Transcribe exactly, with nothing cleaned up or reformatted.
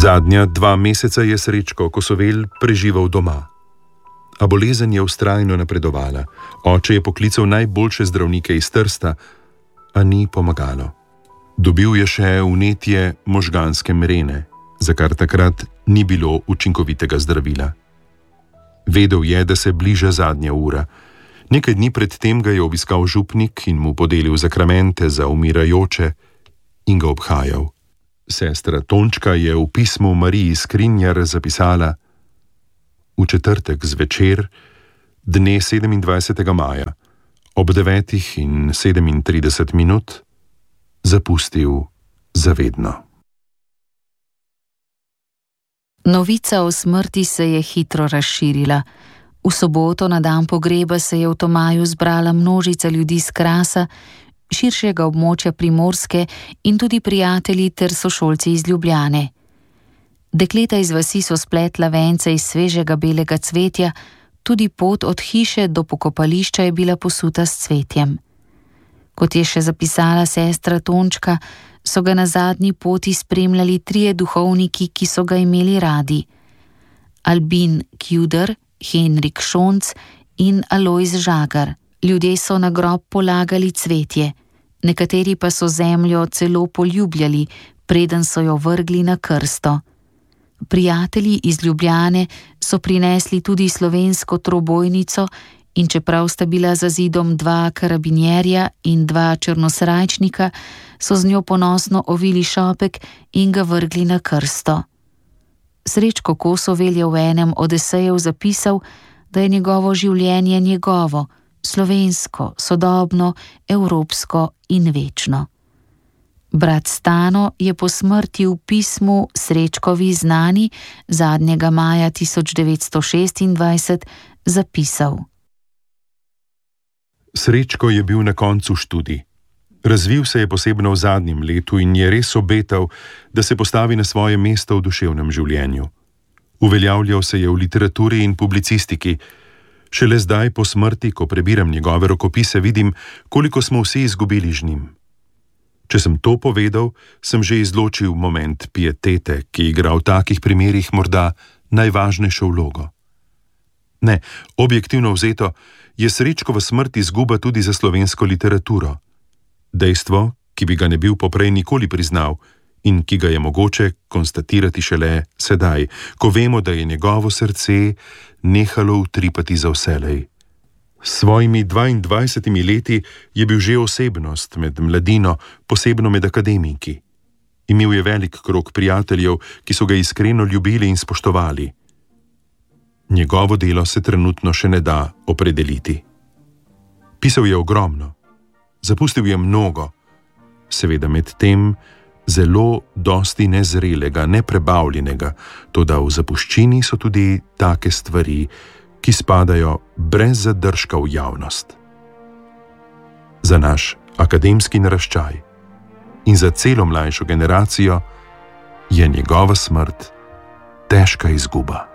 Zadnja dva meseca je Srečko Kosovel preživel doma. A bolezen je vztrajno napredovala. Oče je poklical najboljše zdravnike iz Trsta, a ni pomagalo. Dobil je še vnetje možganske mrene, za kar takrat ni bilo učinkovitega zdravila. Vedel je, da se bliža zadnja ura. Nekaj dni pred tem ga je obiskal župnik in mu podelil zakramente za umirajoče in ga obhajal. Sestra Tončka je v pismu Mariji Skrinjar zapisala: v četrtek zvečer, dne sedemindvajsetega maja, ob devetih in sedemintrideset minut, zapustil zavedno. Novica o smrti se je hitro razširila. V soboto na dan pogreba se je v Tomaju zbrala množica ljudi z Krasa, širšega območja Primorske in tudi prijatelji ter sošolci iz Ljubljane. Dekleta iz vasi so spletla vence iz svežega belega cvetja, tudi pot od hiše do pokopališča je bila posuta s cvetjem. Kot je še zapisala sestra Tončka, so ga na zadnji poti spremljali trije duhovniki, ki so ga imeli radi: Albin Kjuder, Henrik Šonc in Alojz Žagar. Ljudje so na grob polagali cvetje, nekateri pa so zemljo celo poljubljali, preden so jo vrgli na krsto. Prijatelji iz Ljubljane so prinesli tudi slovensko trobojnico in čeprav sta bila za zidom dva karabinjerja in dva črnosrajčnika, so z njo ponosno ovili šopek in ga vrgli na krsto. Srečko Kosovel je v enem od esejev zapisal, da je njegovo življenje njegovo, slovensko, sodobno, evropsko in večno. Brat Stano je po smrti v pismu Srečkovi znani zadnjega maja tisoč devetsto šestindvajset zapisal: Srečko je bil na koncu študij. Razvil se je posebno v zadnjem letu in je res obetal, da se postavi na svoje mesto v duševnem življenju. Uveljavljal se je v literaturi in publicistiki. Šele zdaj po smrti, ko prebiram njegove rokopise, vidim, koliko smo vsi izgubili z njim. Če sem to povedal, sem že izločil moment pietete, ki igra v takih primerih morda najvažnejšo vlogo. Ne, objektivno vzeto, je Srečkova smrt izguba tudi za slovensko literaturo. Dejstvo, ki bi ga ne bil poprej nikoli priznal in ki ga je mogoče konstatirati šele sedaj, ko vemo, da je njegovo srce nehalo utripati za vselej. S svojimi dvaindvajsetimi leti je bil že osebnost med mladino, posebno med akademiki. Imel je velik krog prijateljev, ki so ga iskreno ljubili in spoštovali. Njegovo delo se trenutno še ne da opredeliti. Pisal je ogromno, zapustil je mnogo, seveda med tem zelo dosti nezrelega, neprebavljenega, toda v zapuščini so tudi take stvari, ki spadajo brez zadržka v javnost. Za naš akademski naraščaj in za celo mlajšo generacijo je njegova smrt težka izguba.